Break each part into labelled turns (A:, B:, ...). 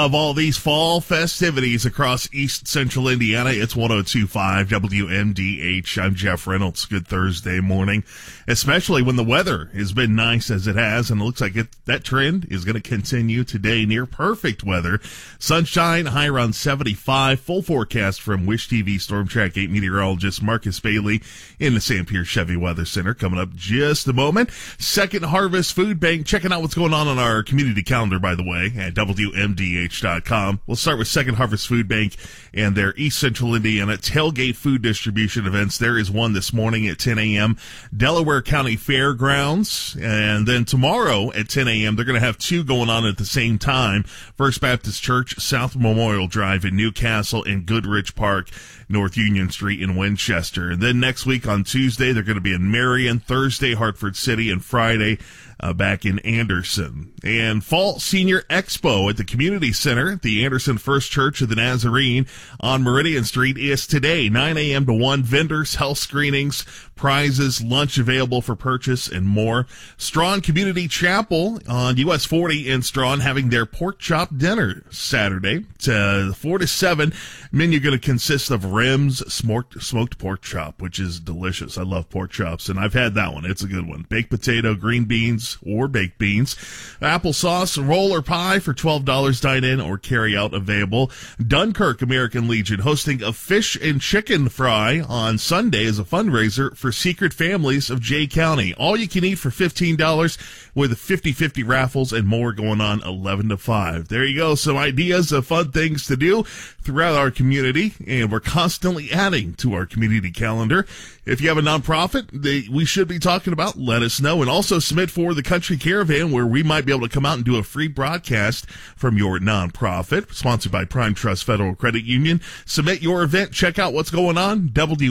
A: Of all these fall festivities across East Central Indiana, it's 102.5 WMDH. I'm Jeff Reynolds. Good Thursday morning, especially when the weather has been nice as it has, and it looks like that trend is going to continue today. Near perfect weather. Sunshine, high around 75. Full forecast from Wish TV Storm Track 8 meteorologist Marcus Bailey in the St. Pierre Chevy Weather Center. Coming up just a moment. Second Harvest Food Bank. Checking out what's going on our community calendar, by the way, at WMDH. We'll start with Second Harvest Food Bank and their East Central Indiana tailgate food distribution events. There is one this morning at 10 a.m. Delaware County Fairgrounds, and then tomorrow at 10 a.m. they're going to have two going on at the same time. First Baptist Church, South Memorial Drive in Newcastle, and Goodrich Park, North Union Street in Winchester. And then next week on Tuesday, they're going to be in Marion, Thursday, Hartford City, and Friday, back in Anderson. And Fall Senior Expo at the Community Center, the Anderson First Church of the Nazarene on Meridian Street, is today, 9 a.m. to 1. Vendors, health screenings, prizes, lunch available for purchase, and more. Strawn Community Chapel on US 40 in Strawn having their pork chop dinner Saturday. It's 4 to 7. Menu going to consist of ribs, smoked pork chop, which is delicious. I love pork chops, and I've had that one. It's a good one. Baked potato, green beans, or baked beans. Applesauce, roll or pie for $12 dine-in or carry-out available. Dunkirk American Legion hosting a fish and chicken fry on Sunday as a fundraiser for Secret Families of Jay County. All you can eat for $15 with 50-50 raffles and more going on 11 to 5. There you go. Some ideas of fun things to do throughout our community, and we're constantly adding to our community calendar. If you have a nonprofit we should be talking about, let us know. And also submit for the Country Caravan, where we might be able to come out and do a free broadcast from your nonprofit, sponsored by Prime Trust Federal Credit Union. Submit your event. Check out what's going on,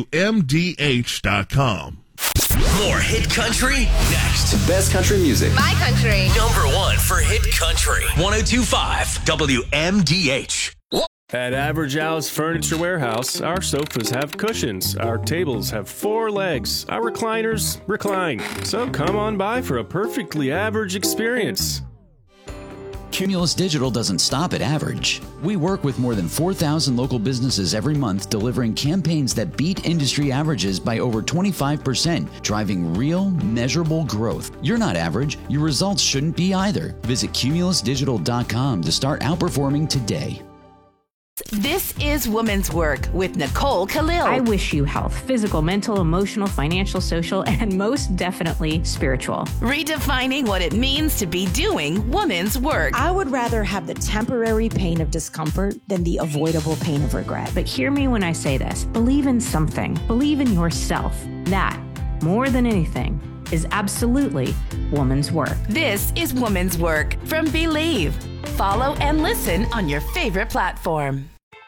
A: WMDH.com.
B: More hit country next.
C: The best country music.
D: My country.
B: Number one for hit country. 102.5 WMDH.
E: At Average Al's Furniture Warehouse, our sofas have cushions, our tables have 4 legs, our recliners recline. So come on by for a perfectly average experience.
F: Cumulus Digital doesn't stop at average. We work with more than 4,000 local businesses every month, delivering campaigns that beat industry averages by over 25%, driving real, measurable growth. You're not average. Your results shouldn't be either. Visit cumulusdigital.com to start outperforming today.
G: This is Woman's Work with Nicole Khalil.
H: I wish you health, physical, mental, emotional, financial, social, and most definitely spiritual.
G: Redefining what it means to be doing woman's work.
I: I would rather have the temporary pain of discomfort than the avoidable pain of regret.
H: But hear me when I say this. Believe in something. Believe in yourself. That, more than anything, is absolutely woman's work.
G: This is Woman's Work from Believe. Follow and listen on your favorite platform.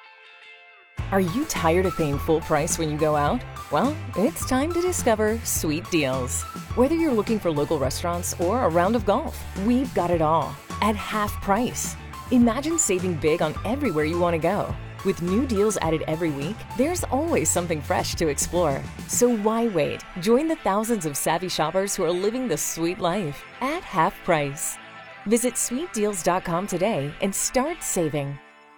J: Are you tired of paying full price when you go out? Well, it's time to discover Sweet Deals. Whether you're looking for local restaurants or a round of golf, we've got it all at half price. Imagine saving big on everywhere you want to go. With new deals added every week, there's always something fresh to explore. So why wait? Join the thousands of savvy shoppers who are living the sweet life at half price. Visit sweetdeals.com today and start saving.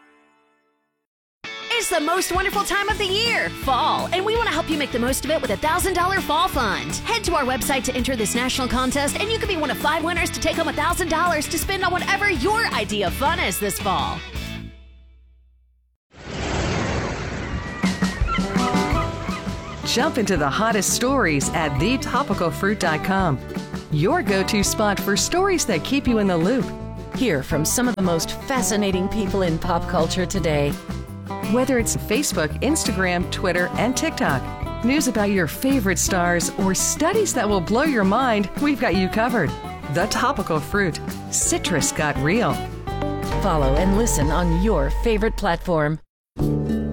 K: It's the most wonderful time of the year, fall, and we want to help you make the most of it with a $1,000 fall fund. Head to our website to enter this national contest, and you could be one of 5 winners to take home $1,000 to spend on whatever your idea of fun is this fall.
L: Jump into the hottest stories at thetopicalfruit.com. Your go-to spot for stories that keep you in the loop.
J: Hear from some of the most fascinating people in pop culture today.
L: Whether it's Facebook, Instagram, Twitter, and TikTok, news about your favorite stars, or studies that will blow your mind, we've got you covered. The Topical Fruit. Citrus got real.
J: Follow and listen on your favorite platform.